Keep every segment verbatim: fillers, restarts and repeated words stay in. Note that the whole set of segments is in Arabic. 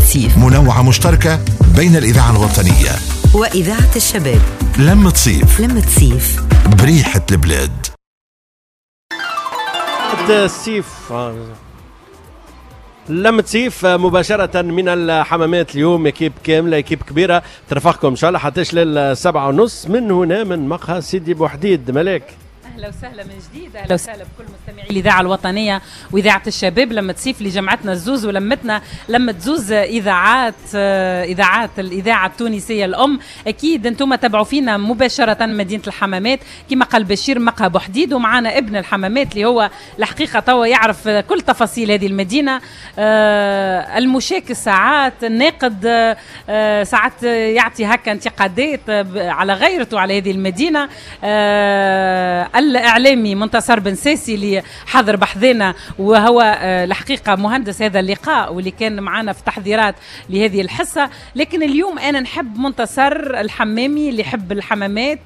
صيف، منوعة مشتركة بين الإذاعة الوطنية وإذاعة الشباب. لمة صيف، لمة صيف بريحة البلاد. الصيف لمة صيف مباشرة من الحمامات اليوم. اكيب كاملة، اكيب كبيرة ترافقكم ان شاء الله حتى للسبعة ونص من هنا من مقهى سيدي بوحديد. ملاك اهلا وسهلا من جديد، اهلا وسهلا بكل مستمعي الاذاعه الوطنيه واذاعه الشباب. لما تصيف اللي جمعتنا الزوز ولمتنا لما تزوز اذاعات اذاعات الاذاعه التونسيه الام. اكيد انتم تابعوا فينا مباشره من مدينه الحمامات كما قال بشير مقهى بوحديد، ومعنا ابن الحمامات اللي هو الحقيقه توا يعرف كل تفاصيل هذه المدينه. آه المشاكل ساعات الناقد آه ساعات يعطي هكا انتقادات على غيرته على هذه المدينه. آه الإعلامي منتصر بن ساسي اللي حضر بحثنا، وهو الحقيقة مهندس هذا اللقاء واللي كان معنا في تحضيرات لهذه الحصة. لكن اليوم أنا نحب منتصر الحمامي اللي يحب الحمامات،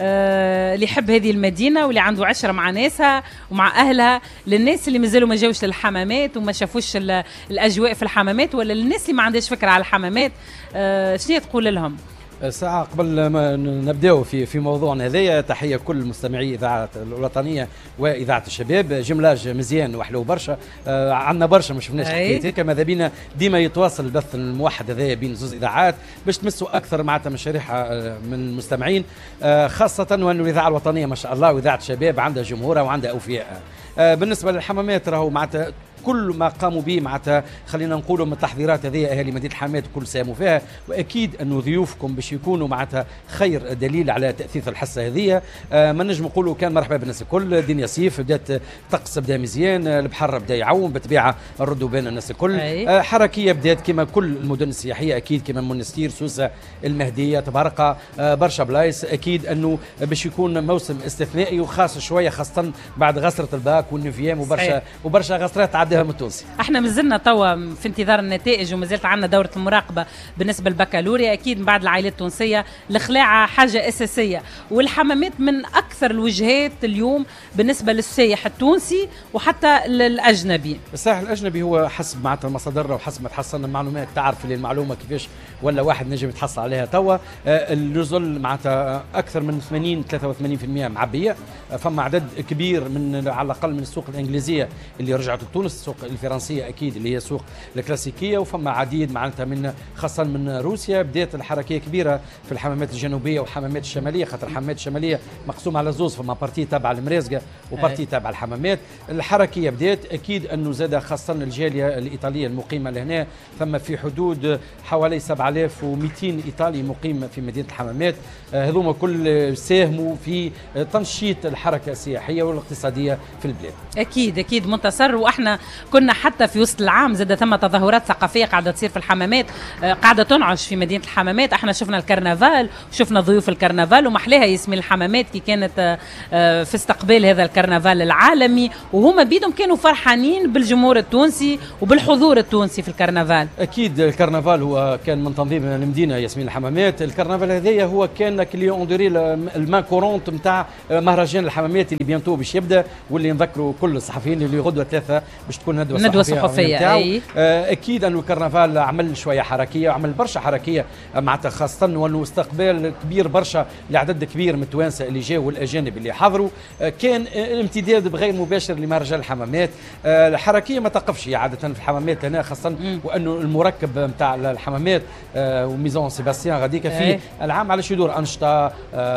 آه اللي يحب هذه المدينة واللي عنده عشرة مع ناسها ومع أهلها. للناس اللي مازالوا ما جاوش للحمامات وما شافوش الأجواء في الحمامات، ولا للناس اللي ما عندهاش فكرة على الحمامات، آه شنو تقول لهم؟ ساعة قبل ما نبداو في في موضوعنا هذايا، تحية كل مستمعي إذاعة الوطنية وإذاعة الشباب. جملاج مزيان وحلو برشا، آه عندنا برشا ما شفناش حكاية هيك. ماذا بينا ديما يتواصل البث الموحد هذايا بين زوز إذاعات باش تمسوا أكثر معناتها من شريحة من المستمعين، آه خاصة وأنه الإذاعة الوطنية ما شاء الله وإذاعة الشباب عندها جمهورها وعندها أوفياء. آه بالنسبة للحمامات راهو معناتها كل ما قاموا به معناتها خلينا نقولوا من التحضيرات هذه اهالي مدينه الحمامات كل ساهموا فيها، واكيد انه ضيوفكم باش يكونوا معناتها خير دليل على تاثير الحصه هذه. آه ما نجم نقولوا كان مرحبا بالناس الكل. الدنيا صيف بدات الطقس بدا مزيان، البحر بدا يعوم بالطبيعه نردوا بين الناس الكل. آه حركيه بدات كما كل المدن السياحيه اكيد كما منستير سوسه المهديه تبارقه آه برشا بلايص. اكيد انه باش يكون موسم استثنائي وخاص شويه خاصه بعد غسره الباك والنفيام وبرشا وبرشا غسرات التوسي. احنا مازلنا توا في انتظار النتائج ومازالت عندنا دوره المراقبه بالنسبه للبكالوريا. اكيد من بعد العائلات التونسيه الخلاعه حاجه اساسيه، والحمامات من اكثر الوجهات اليوم بالنسبه للسائح التونسي وحتى للاجنبي. السائح الاجنبي هو حسب معناتها المصادر وحسب ما تحصلنا المعلومات، تعرف اللي المعلومه كيفاش ولا واحد نجم يتحصل عليها توا. آه النزل معناتها اكثر من ثمانين ثلاثة وثمانين بالمئة معبيه. آه فما عدد كبير من على الاقل من السوق الانجليزيه اللي رجعت لتونس، السوق الفرنسيه اكيد اللي هي السوق الكلاسيكيه، وفما عديد معناتها من خاصه من روسيا. بدات الحركيه كبيره في الحمامات الجنوبيه والحمامات الشماليه، خاطر الحمامات الشماليه مقسومه على زوز، فما بارتي تابعه المريزقه وبارتي تابعه الحمامات. الحركيه بدات اكيد انه زاد خاصه الجاليه الايطاليه المقيمه لهنا، ثم في حدود حوالي سبعة آلاف ومئتين ايطالي مقيم في مدينه الحمامات. هذوما كل ساهموا في تنشيط الحركه السياحيه والاقتصاديه في البلاد. اكيد اكيد منتصر. واحنا كنا حتى في وسط العام زاد ثم تظاهرات ثقافيه قاعده تصير في الحمامات، قاعده تنعش في مدينه الحمامات. احنا شفنا الكرنفال، شفنا ضيوف الكرنفال ومحلاها ياسمين الحمامات كي كانت في استقبال هذا الكرنفال العالمي، وهما بيدهم كانوا فرحانين بالجمهور التونسي وبالحضور التونسي في الكرنفال. اكيد الكرنفال هو كان من تنظيم المدينه ياسمين الحمامات. الكرنفال هذايا هو كان كلي اون دوري المان كورونت نتاع مهرجان الحمامات اللي بيانتو باش يبدا، واللي نذكروا كل الصحفيين اللي غدوه ثلاثه باش تكون ندوه, ندوة صحفيه, صحفية أي. اكيد انه الكرنفال عمل شويه حركيه وعمل برشا حركيه معناتها، خاصه وانه استقبال كبير برشا لعدد كبير من التوانسه اللي جاوا والاجانب اللي حضروا. كان امتداد بغير مباشر لمهرجان الحمامات. الحركيه ما تقفش عاده في الحمامات هنا، خاصه وانه المركب نتاع الحمامات وميزون سيباستيان غاديك فيه العام على يدور انشطه،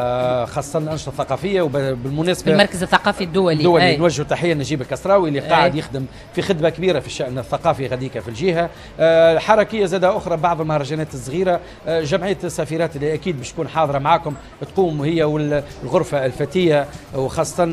خاصه انشطه ثقافيه. وبالمناسبه المركز الثقافي الدولي الدولي نوجه تحيه نجيب الكسراوي اللي قاعد يخدم في خدمه كبيره في الشان الثقافي غاديك في الجهه. آه حركيه زاده اخرى بعض المهرجانات الصغيره. آه جمعيه السفيرات اللي اكيد باش تكون حاضره معاكم تقوم هي والغرفه الفتيه وخاصه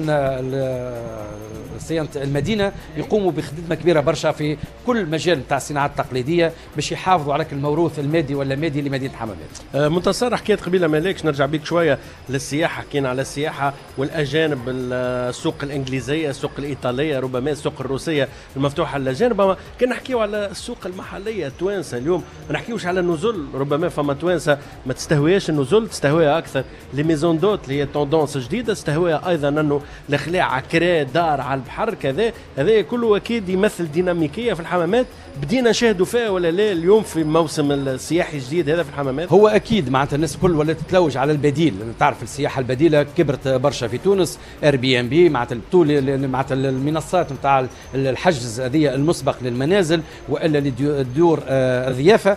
صيانه المدينه يقوموا بخدمه كبيره برشا في كل مجال نتاع الصناعات التقليديه باش يحافظوا على الموروث المادي ولا مادي لمدينه الحمامات. آه منتصر حكيت قبيله مالكش نرجع بيك شويه للسياحه، حكينا على السياحه والاجانب، السوق الانجليزيه، السوق الايطاليه، ربما السوق الروسيه المفتوحه للاجانب. كان نحكيو على السوق المحليه التوانسه اليوم، ما نحكيوش على النزل. ربما فما توانسه ما تستهويش النزل، تستهويها اكثر لي ميزون دوت اللي هي توندونس جديده، تستهويها ايضا انه الخلاع كرا دار على البحر كذا. هذا كله اكيد يمثل ديناميكيه في الحمامات بدينا نشاهدوا فيها ولا لا اليوم في موسم السياحي الجديد هذا في الحمامات؟ هو اكيد معناتها الناس الكل ولات تتلوج على البديل، تعرف السياحه البديله كبرت برشا في تونس، اير بي ام بي معناتها طول معناتها المنصات نتاع الحجز هذه المسبق للمنازل والا لدور الضيافه،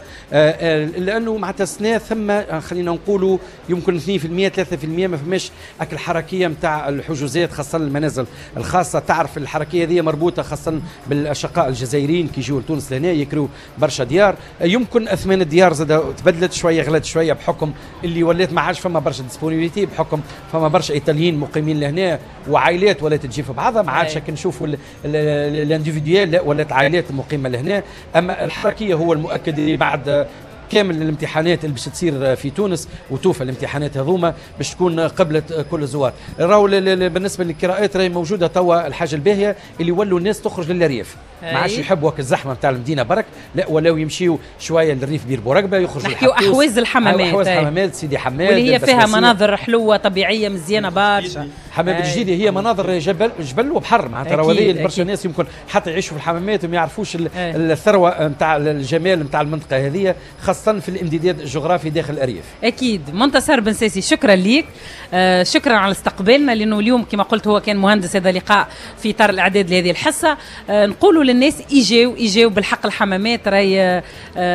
لانه معناتها السنه ثم خلينا نقولوا يمكن اثنين بالمئة ثلاثة بالمئة ما فماش اكل الحركيه نتاع الحجوزات خاصه المنازل الخاصه، تعرف الحركيه هذه مربوطه خاصه بالاشقاء الجزائريين كي يجوا لتونس لهنا يكروا برشا ديار، يمكن اثمان الديار زاد تبدلت شويه غلت شويه بحكم اللي ولات ما عادش فما برشا ديسبونيبيتي، بحكم فما برشا ايطاليين مقيمين لهنا وعائلات ولات تجي في بعضها، ما عادش نشوفوا الانديفيديوال ولات عائلات مقيمه لهنا، اما الحركيه هو المؤكد اللي بعد كامل الامتحانات اللي باش تصير في تونس وتوفى الامتحانات هذوما باش تكون قبلت كل الزوار. راهو بالنسبه للقراءات راهي موجوده توا الحاجه الباهيه اللي ولوا الناس تخرج للريف، ما عادش يحبوا هكا الزحمه نتاع المدينه برك، لا ولاو يمشيو شويه للريف بير بورقبه يخرجوا نحكيو احواز الحمامات، احواز الحمامات سيدي حماد واللي هي فيها مناظر حلوه طبيعيه مزيانه برشا. حمام الجديده هي مناظر جبل جبل وبحر معناتها راهو هذه برشا ناس يمكن حتى يعيشوا في الحمامات وما يعرفوش الثروه نتاع الجمال نتاع المنطقه هذه خاصه في الامتداد الجغرافي داخل الارياف. اكيد. منتصر بن ساسي شكرا ليك، آه شكرا على استقبالنا، لانه اليوم كما قلت هو كان مهندس هذا اللقاء في اطار الاعداد لهذه الحصه. آه نقولوا للناس ايجاو ايجاو بالحق الحمامات راهي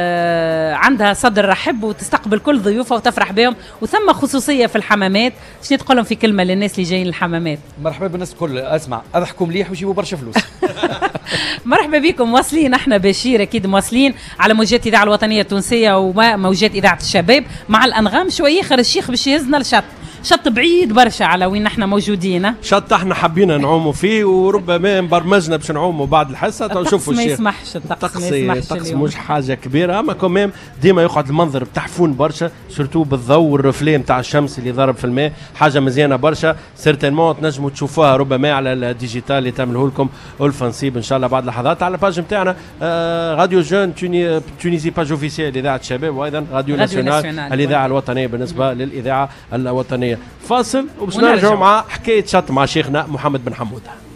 آه عندها صدر رحب وتستقبل كل ضيوفها وتفرح بهم، وثم خصوصيه في الحمامات. شنو تقول لهم في كلمه للناس اللي جايين الحمامات؟ مرحبا بالناس الكل، اسمع اضحكوا مليح وجيبوا برشا فلوس. مرحبا بكم، واصلين احنا بشير اكيد مواصلين على موجات الاذاعه الوطنيه التونسيه وموجات اذاعه الشباب مع الانغام. شويه خير الشيخ باش يهزنا الشط، شط بعيد برشا على وين احنا موجودين، شط احنا حابين نعوموا فيه وربما مبرمجنا باش نعوموا بعد الحصه تو نشوفوا الشيخ. ما يسمحش الطقس، ما يسمحش الطقس مش حاجه كبيره، اما كمان ديما يقعد المنظر بتحفون برشا سورتو بالضوء والرفليه نتاع الشمس اللي ضرب في الماء، حاجه مزيانه برشا. سيرتينمون تنجموا تشوفوها ربما على الديجيتال اللي تعمله لكم ألفا نصيب ان شاء الله بعد لحظات على الباج نتاعنا آه راديو جون توني تونيزي باج اوفيسيال اذاعه الشباب، وايضا راديو ناسيونال الاذاعه الوطنيه بالنسبه للاذاعه الوطنيه. فاصل وباش نرجعوا مع حكايه شط مع شيخنا محمد بن حموده.